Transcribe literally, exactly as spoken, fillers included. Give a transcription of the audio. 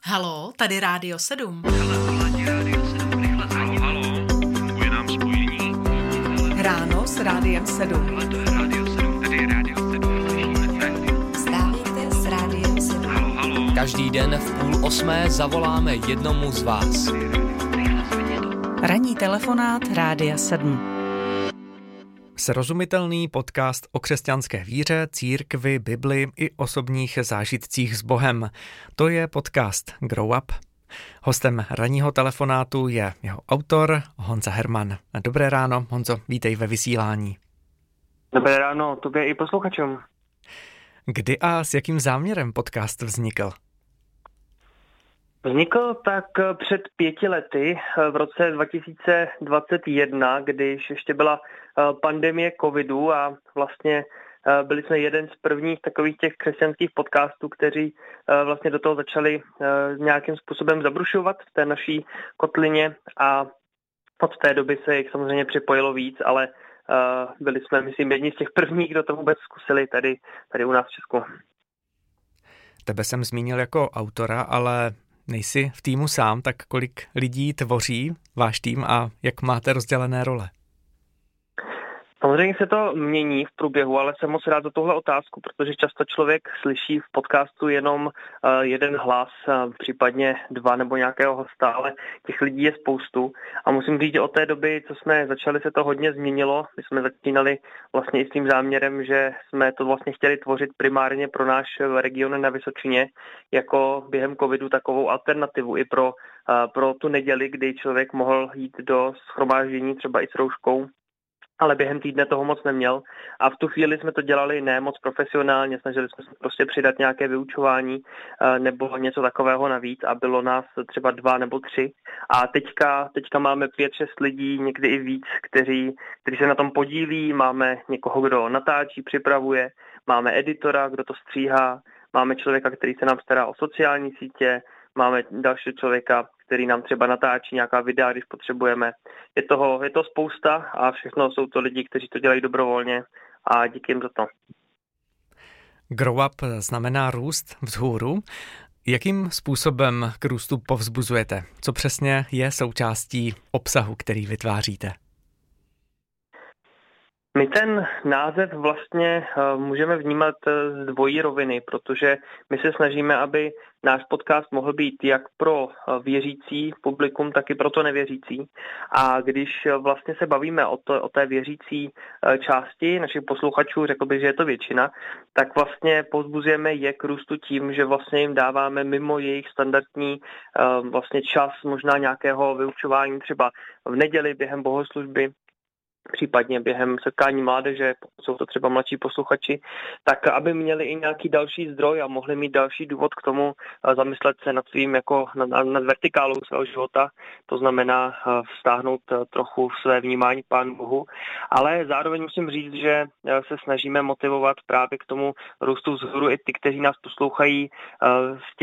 Haló, tady Rádio sedm. Halo, halo, funguje nám spojení. Ráno s Rádiem sedm. Ale to je Rádio sedm, tady je Rádio sedm. Vstávejte s Rádiem sedm. Halo, halo. Každý den v půl osmé zavoláme jednomu z vás. Ranní telefonát Rádia sedm. Srozumitelný podcast o křesťanské víře, církvi, Bibli i osobních zážitcích s Bohem. To je podcast Grow Up. Hostem ranního telefonátu je jeho autor Honza Herman. Dobré ráno, Honzo, vítej ve vysílání. Dobré ráno, tobě i posluchačům. Kdy a s jakým záměrem podcast vznikl? Vznikl tak před pěti lety, v roce dva tisíce dvacet jedna, když ještě byla pandemie covidu a vlastně byli jsme jeden z prvních takových těch křesťanských podcastů, kteří vlastně do toho začali nějakým způsobem zabrušovat v té naší kotlině a od té doby se jich samozřejmě připojilo víc, ale byli jsme, myslím, jedni z těch prvních, kdo to vůbec zkusili tady, tady u nás v Česku. Tebe jsem zmínil jako autora, ale nejsi v týmu sám, tak kolik lidí tvoří váš tým a jak máte rozdělené role? Samozřejmě se to mění v průběhu, ale jsem moc rád za tuhle otázku, protože často člověk slyší v podcastu jenom jeden hlas, případně dva nebo nějakého hosta, ale těch lidí je spoustu. A musím říct, že od té doby, co jsme začali, se to hodně změnilo. My jsme začínali vlastně i s tím záměrem, že jsme to vlastně chtěli tvořit primárně pro náš region na Vysočině, jako během covidu takovou alternativu i pro, pro tu neděli, kdy člověk mohl jít do shromáždění třeba i s rouškou, ale během týdne toho moc neměl a v tu chvíli jsme to dělali ne moc profesionálně, snažili jsme se prostě přidat nějaké vyučování nebo něco takového navíc a bylo nás třeba dva nebo tři a teďka, teďka máme pět, šest lidí, někdy i víc, kteří, kteří se na tom podílí, máme někoho, kdo natáčí, připravuje, máme editora, kdo to stříhá, máme člověka, který se nám stará o sociální sítě, máme dalšího člověka, který nám třeba natáčí nějaká videa, když potřebujeme. Je toho, je to spousta a všechno jsou to lidi, kteří to dělají dobrovolně a díky jim za to. Grow up znamená růst vzhůru. Jakým způsobem k růstu povzbuzujete? Co přesně je součástí obsahu, který vytváříte? My ten název vlastně můžeme vnímat z dvojí roviny, protože my se snažíme, aby náš podcast mohl být jak pro věřící publikum, tak i pro to nevěřící. A když vlastně se bavíme o, to, o té věřící části našich posluchačů, řekl bych, že je to většina, tak vlastně povzbuzujeme je k růstu tím, že vlastně jim dáváme mimo jejich standardní vlastně čas možná nějakého vyučování třeba v neděli během bohoslužby, případně během setkání mládeže, pokud jsou to třeba mladší posluchači, tak aby měli i nějaký další zdroj a mohli mít další důvod k tomu zamyslet se nad svým jako nad, nad vertikálou svého života, to znamená vztáhnout trochu své vnímání k Pánu Bohu, ale zároveň musím říct, že se snažíme motivovat právě k tomu růstu vzhůru i ty, kteří nás poslouchají v